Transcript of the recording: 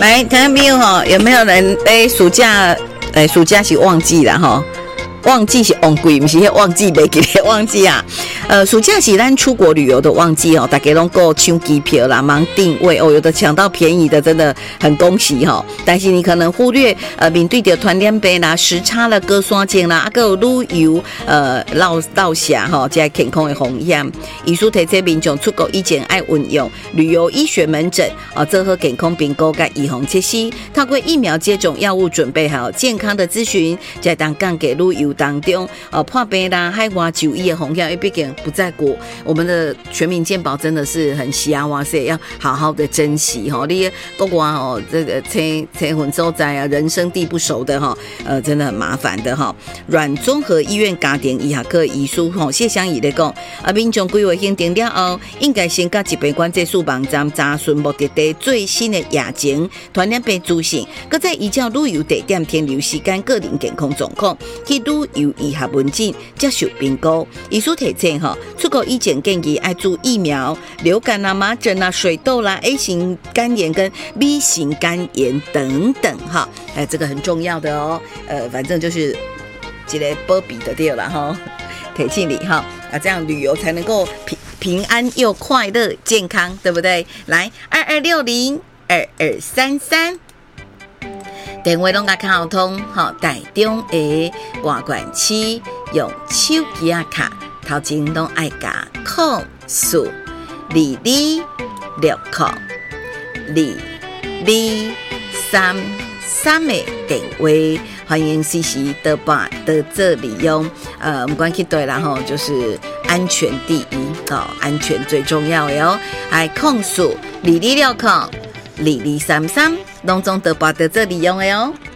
来，听众朋友哈，有没有人暑假是旺季了哈？旺季是旺季，不是旺季没记得旺季啊。暑假是咱出国旅游的旺季哦，大家拢够抢机票啦，忙定位哦，有的抢到便宜的，真的很恭喜哈。但是你可能忽略面对着团练杯啦、时差啦、高山症啦，还有旅游落下哈，这健康的风险。医师提醒民众出国以前爱运用旅游医学门诊做好健康评估跟预防措施，透过疫苗接种、药物准备还有健康的咨询，再当降给旅游当中破病啦、海外就医的风险，因为毕竟不在国，我们的全民健保真的是很瞎哇塞，要好好的珍惜哈。你国外这个车混所在啊，人生地不熟的哈，真的很麻烦的哈。阮综合医院家庭医学科医师谢湘怡咧讲，民众规划行程了后，应该先甲疾病管制署网站查询目的地最新的疫情、传染病资讯，搁再依照旅游地点、停留时间、个人健康状况去旅游医学门诊接受评估。医师提醒出国以前建议爱注疫苗、流感啊、麻疹啊、水痘啦、A 型肝炎跟 B 型肝炎等等哈，这个很重要的哦。反正就是一个保庇的对了哈，提醒你哈这样旅游才能够平安又快乐、健康，对不对？来22602233。电话拢甲卡通，台中的外管区用手机卡，头前拢爱加0422260223的电话，欢迎时时的做利用。不管去对啦吼，就是安全第一安全最重要的哦。还0422260223拢总得把做利用的哦。